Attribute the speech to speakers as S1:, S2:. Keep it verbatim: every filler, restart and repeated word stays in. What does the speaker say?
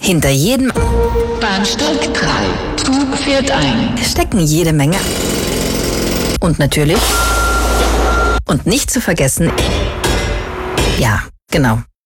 S1: Hinter jedem
S2: Bahnsteig drei. Zug fährt ein.
S1: stecken jede Menge. Und natürlich, und nicht zu vergessen, ja, genau,